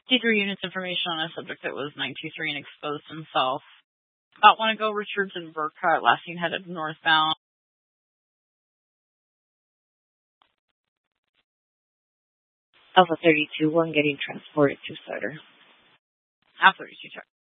D3 units information on a subject that was 923 and exposed himself. About 1 ago, Richards and Burkett, last seen headed northbound. Alpha 32-1 getting transported to Sutter. Alpha 32 check.